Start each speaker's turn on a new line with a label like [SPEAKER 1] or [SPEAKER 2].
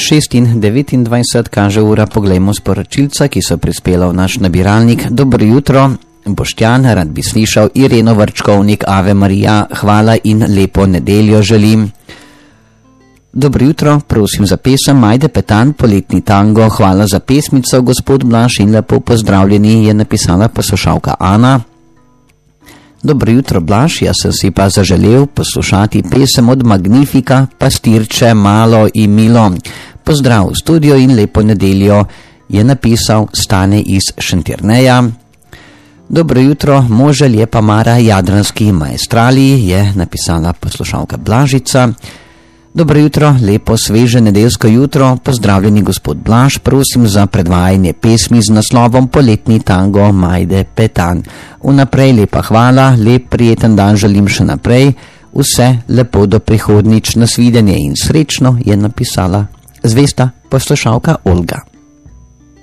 [SPEAKER 1] 6 in 29 kaže ura, poglejmo sporočilca, ki so prispela v naš nabiralnik. Dobro jutro, Boštjan, rad bi slišal Ireno Vrčkovnik, Ave Marija, hvala in lepo nedeljo želim. Dobro jutro, prosim za pesem Majde Petan, Poletni tango, hvala za pesmico, gospod Blaž in lepo pozdravljeni, je napisala poslušalka Ana. Dobro jutro, Blaž, jaz sem si pa zaželel poslušati pesem od Magnifika, Pastirče, malo in milo. Pozdrav v studio in lepo nedeljo, je napisal Stane iz Šentjerneja. Dobro jutro, može Lijepa Mara, Jadranski maestrali, je napisala poslušalka Blažica. Dobro jutro, lepo sveže nedeljsko jutro, pozdravljeni gospod Blaž, prosim za predvajanje pesmi z naslovom Poletni tango Majde Petan. Vnaprej lepa hvala, lep prijeten dan želim še naprej, vse lepo do prihodnič, nasvidenje in srečno, je napisala zvesta poslušalka Olga.